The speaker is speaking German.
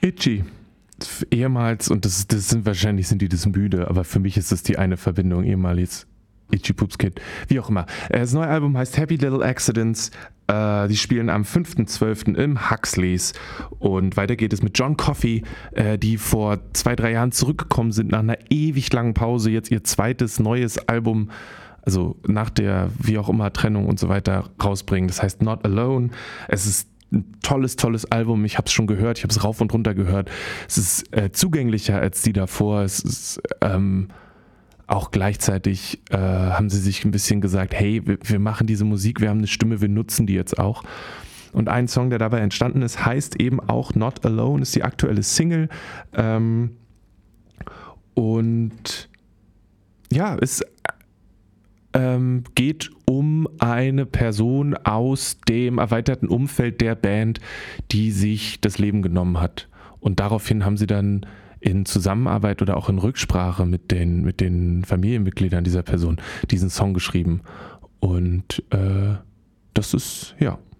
Itchy. Ehemals, und das sind wahrscheinlich sind die das müde, aber für mich ist das die eine Verbindung, ehemals Itchy Poops Kid, wie auch immer. Das neue Album heißt Happy Little Accidents. Die spielen am 5.12. im Huxleys und weiter geht es mit John Coffey, die vor 2-3 Jahren zurückgekommen sind nach einer ewig langen Pause, jetzt ihr zweites neues Album, also nach der wie auch immer Trennung und so weiter rausbringen. Das heißt Not Alone. Es ist ein tolles Album. Ich habe es schon gehört, ich habe es rauf und runter gehört. Es ist zugänglicher als die davor. Es ist auch gleichzeitig haben sie sich ein bisschen gesagt, hey, wir machen diese Musik, wir haben eine Stimme, wir nutzen die jetzt auch. Und ein Song, der dabei entstanden ist, heißt eben auch Not Alone, ist die aktuelle Single. Und ja, es geht um eine Person aus dem erweiterten Umfeld der Band, die sich das Leben genommen hat. Und daraufhin haben sie dann in Zusammenarbeit oder auch in Rücksprache mit den Familienmitgliedern dieser Person diesen Song geschrieben. Und das ist, ja,